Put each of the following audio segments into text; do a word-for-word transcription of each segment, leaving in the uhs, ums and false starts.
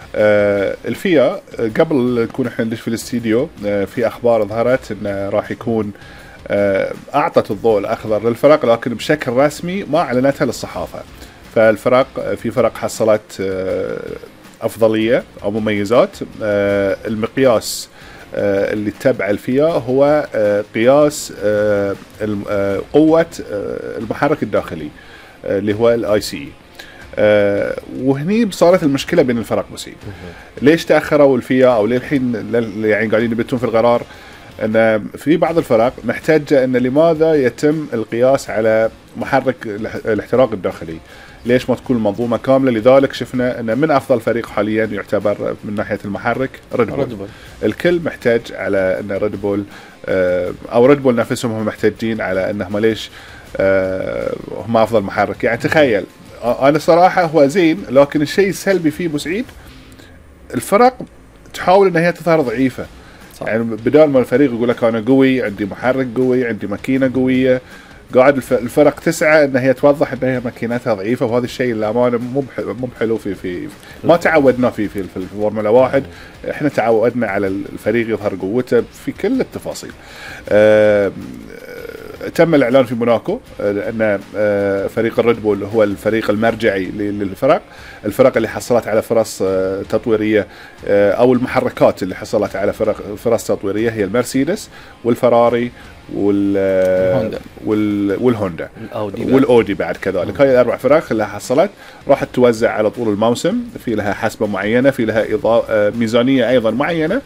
آه الفيا قبل نكون احنا ندش في الاستديو آه في اخبار ظهرت انه راح يكون آه اعطت الضوء الاخضر للفرق، لكن بشكل رسمي ما اعلنتها للصحافه. فالفرق في فرق حصلت آه افضليه او مميزات. آه المقياس آه اللي تبع الفيا هو آه قياس آه آه قوه آه المحرك الداخلي آه اللي هو الاي سي. آه وهني صارت المشكله بين الفرق بسيط. ليش تاخروا الفيا او ليه الحين يعني قاعدين يبتون في القرار؟ ان في بعض الفرق محتاجه ان لماذا يتم القياس على محرك الاحتراق الداخلي؟ ليش ما تكون المنظومه كامله؟ لذلك شفنا ان من افضل فريق حاليا يعتبر من ناحيه المحرك ريد بول. الكل محتاج على ان ريد بول آه او ريد بول نفسهم هم محتاجين على انهم ليش آه هم افضل محرك. يعني تخيل انا صراحه هو زين، لكن الشيء السلبي فيه بسعيد الفرق تحاول ان هي تظهر ضعيفه. صح. يعني بدال ما الفريق يقول لك انا قوي، عندي محرك قوي، عندي ماكينه قويه، قاعد الفرق تسعى ان هي توضح ان هي ماكينتها ضعيفه، وهذا الشيء للامانه مو مو حلو في في ما تعودنا فيه في في الفورمولا واحد. احنا تعودنا على الفريق يظهر قوته في كل التفاصيل. أه تم الاعلان في موناكو ان فريق الريد بول هو الفريق المرجعي للفرق، الفرق اللي حصلت على فرص تطويريه او المحركات اللي حصلت على فرص تطويريه هي المرسيدس والفراري والهوندا والهوندا والاودي بعد كذلك. هاي الاربع فرق اللي حصلت راح توزع على طول الموسم، في لها حسبه معينه، في لها ميزانيه ايضا معينه.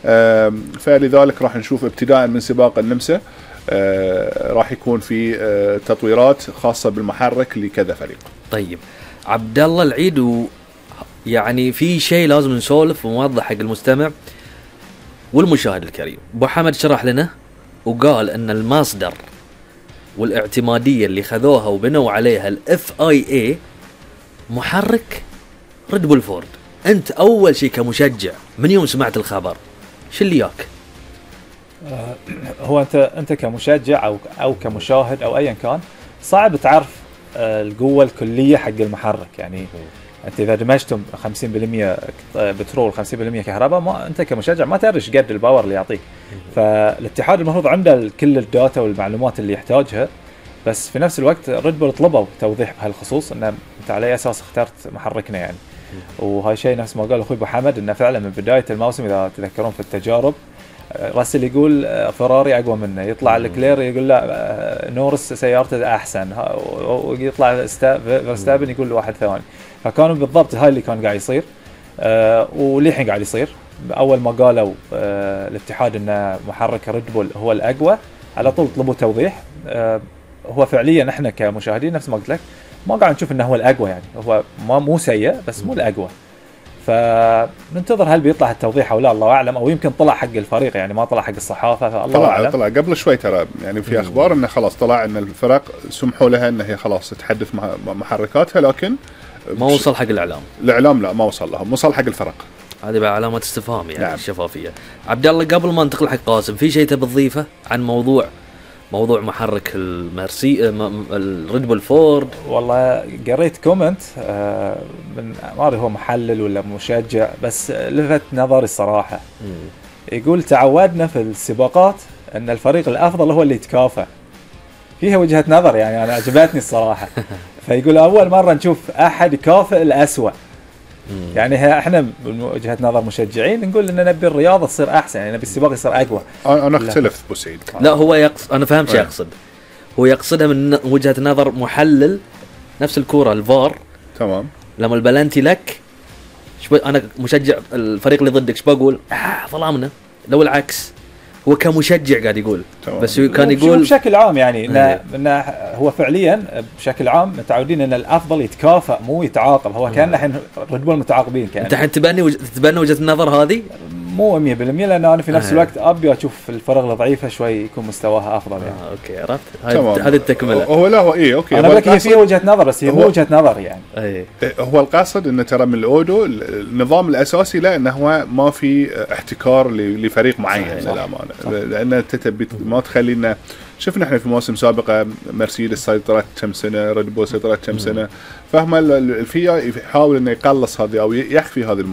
فلذلك راح نشوف ابتداء من سباق النمسا آه راح يكون في آه تطويرات خاصة بالمحرك لكذا فريق. طيب عبد الله العيد، و يعني في شيء لازم نسولف ونوضح حق المستمع والمشاهد الكريم. ابو حمد شرح لنا وقال ان المصدر والاعتمادية اللي خذوها وبنوا عليها الاف اي اي محرك ريد بول فورد. انت اول شيء كمشجع من يوم سمعت الخبر شو اللي ياك؟ هو انت انت كمشجع او او كمشاهد او ايا كان صعب تعرف القوه الكليه حق المحرك. يعني انت اذا دمجتم خمسين بالمئة بترول خمسين بالمئة كهرباء، ما انت كمشجع ما تعرف ايش قد الباور اللي يعطيك. فالاتحاد المفروض عنده كل الداتا والمعلومات اللي يحتاجها، بس في نفس الوقت ريد بول طلبوا توضيح بهالخصوص ان انت على اي اساس اخترت محركنا يعني. وهاي شيء نفس ما قال اخوي ابو حمد انه فعلا من بدايه الموسم اذا تذكرون في التجارب راسل يقول فراري اقوى منه، يطلع الكلير يقول لا نورس سيارته احسن، ويطلع فيرستابن يقول واحد ثاني. فكانوا بالضبط هاي اللي كان قاعد يصير. أه وللحين قاعد يصير. اول ما قالوا أه الاتحاد ان محرك ريد بول هو الاقوى على طول طلبوا توضيح. أه هو فعليا احنا كمشاهدين نفس ما قلت لك ما قاعد نشوف انه هو الاقوى، يعني هو ما مو سيء بس مو الاقوى. فننتظر هل بيطلع التوضيح او لا، الله اعلم، او يمكن طلع حق الفريق يعني ما طلع حق الصحافه، فالله طلع اعلم. طلع قبل شوي ترى، يعني في اخبار انه خلاص طلع ان الفرق سمحوا لها ان هي خلاص تحدث محركاتها، لكن ما وصل حق الاعلام. الاعلام لا ما وصل لهم، وصل حق الفرق. هذه بقى علامه استفهام يعني. نعم. الشفافيه. عبد الله قبل ما ننتقل حق قاسم، في شيء تبي تضيفه عن موضوع موضوع محرك المرسي الريد بول فورد؟ والله قريت كومنت آه من ما ادري هو محلل ولا مشجع، بس لفت نظري الصراحه. م. يقول تعودنا في السباقات ان الفريق الافضل هو اللي يتكافئ. فيها وجهه نظر يعني انا عجبتني الصراحه. فيقول اول مره نشوف احد يكافئ الاسوأ. مم. يعني احنا من وجهه نظر مشجعين نقول ان نبي الرياضه تصير احسن، يعني نبي السباق يصير اقوى. انا اختلف ابو سعيد. لا هو يقصد، انا فهمت شو يقصد. هو يقصدها من وجهه نظر محلل نفس الكوره الفار. تمام. لما البلانتي لك شو انا مشجع الفريق اللي ضدك شو بقول؟ اه ظلامنا. لو العكس هو كمشجع قاعد يقول. تمام. بس كان يقول بشكل عام يعني إنه إنه هو فعليا بشكل عام متعودين ان الافضل يتكافئ مو يتعاقب. هو كان الحين ريد بول متعاقبين. كان انت الحين تبني وج... تبني وجهه النظر هذه مو مية بالمية، لان انا في نفس الوقت ابي اشوف الفرق الضعيفه شوي يكون مستواها افضل يعني. آه، اوكي عرفت. هذه التكمله. هو لا هو ايه اوكي. انا بقول هي في وجهه نظر بس هي مو وجهه نظر يعني. ايه. هو القاصد انه ترى من الاودو النظام الاساسي لا انه هو ما في احتكار لفريق معين للامانه، لان انت تبي ما تخلينا. شفنا احنا في مواسم سابقه مرسيدس سيطرت كم سنه، ريد بول سيطرت كم سنه، فهم الفيا يحاول انه يقلص هذه او يخفي هذه